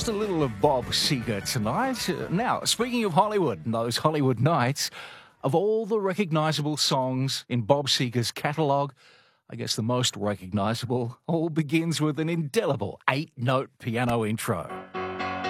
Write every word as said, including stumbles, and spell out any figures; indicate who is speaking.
Speaker 1: Just a little of Bob Seger tonight. Uh, Now, speaking of Hollywood and those Hollywood nights, of all the recognisable songs in Bob Seger's catalogue, I guess the most recognisable all begins with an indelible eight-note piano intro.